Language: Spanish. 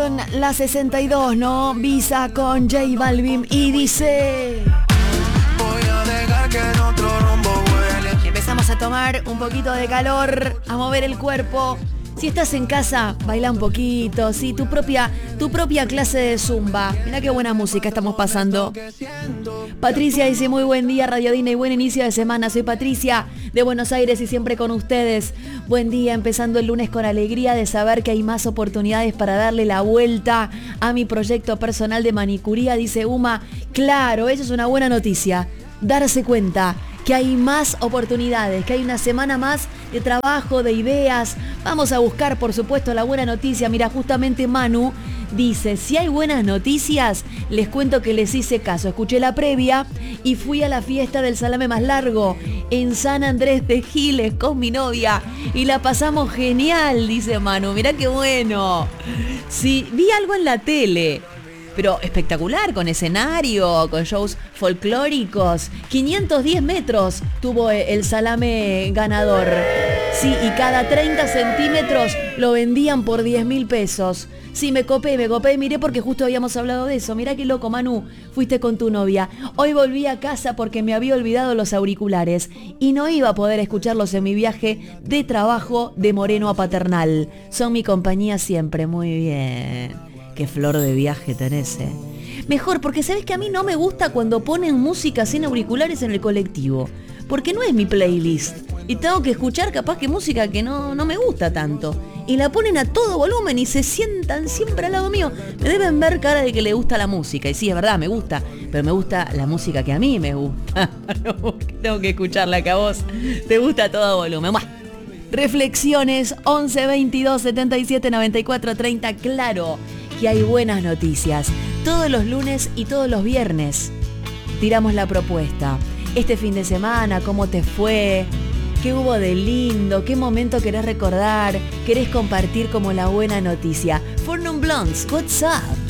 Son las 62, ¿no? Visa con J Balvin y dice... Voy a dejar que en otro rumbo huele. Empezamos a tomar un poquito de calor, a mover el cuerpo. Si estás en casa, baila un poquito, sí, tu propia clase de zumba. Mirá qué buena música estamos pasando. Patricia dice, muy buen día, Radiodina, y buen inicio de semana. Soy Patricia, de Buenos Aires y siempre con ustedes. Buen día, empezando el lunes con alegría de saber que hay más oportunidades para darle la vuelta a mi proyecto personal de manicuría, dice Uma. Claro, eso es una buena noticia. Darse cuenta que hay más oportunidades, que hay una semana más de trabajo, de ideas. Vamos a buscar, por supuesto, la buena noticia. Mira, justamente Manu dice, si hay buenas noticias, les cuento que les hice caso. Escuché la previa y fui a la fiesta del salame más largo en San Andrés de Giles con mi novia y la pasamos genial, dice Manu. Mirá qué bueno. Sí, vi algo en la tele, pero espectacular, con escenario, con shows folclóricos. 510 metros tuvo el salame ganador. Sí, y cada 30 centímetros lo vendían por 10.000 pesos. Sí, me copé, miré porque justo habíamos hablado de eso. Mirá qué loco, Manu, fuiste con tu novia. Hoy volví a casa porque me había olvidado los auriculares y no iba a poder escucharlos en mi viaje de trabajo de Moreno a Paternal. Son mi compañía siempre, muy bien. Qué flor de viaje tenés, ¿eh? Mejor, porque sabés que a mí no me gusta cuando ponen música sin auriculares en el colectivo. Porque no es mi playlist. Y tengo que escuchar capaz que música que no me gusta tanto. Y la ponen a todo volumen y se sientan siempre al lado mío. Me deben ver cara de que le gusta la música. Y sí, es verdad, me gusta. Pero me gusta la música que a mí me gusta. Tengo que escucharla que a vos te gusta a todo volumen. ¡Buah! Reflexiones 11 22 77 94 30. Claro que hay buenas noticias. Todos los lunes y todos los viernes tiramos la propuesta. Este fin de semana, ¿cómo te fue? ¿Qué hubo de lindo? ¿Qué momento querés recordar? ¿Querés compartir como la buena noticia? For Non Blondes, what's up?